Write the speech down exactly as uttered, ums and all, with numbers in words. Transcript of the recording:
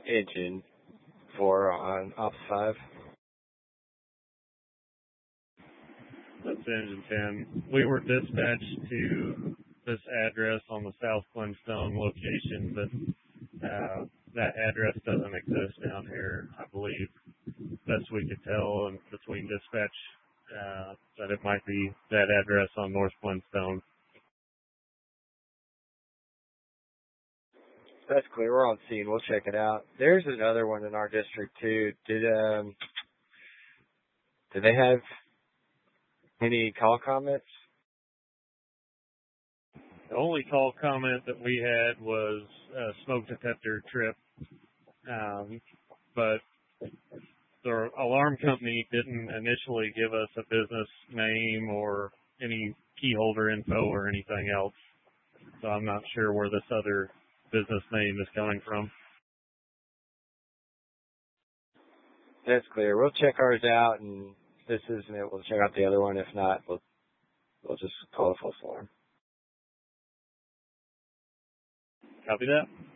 engine for on Ops five. That's engine ten. We were dispatched to this address on the South Glenstone location, but uh, that address doesn't exist down here, I believe. Best we could tell and between dispatch uh, that it might be that address on North Glenstone. That's clear. We're on scene. We'll check it out. There's another one in our district too. Did um did they have any call comments? The only call comment that we had was a smoke detector trip, um, but the alarm company didn't initially give us a business name or any key holder info or anything else. So I'm not sure where this other business name is coming from. That's clear. We'll check ours out, and if this isn't it, we'll check out the other one. If not, we'll we'll just call a false alarm. Copy that.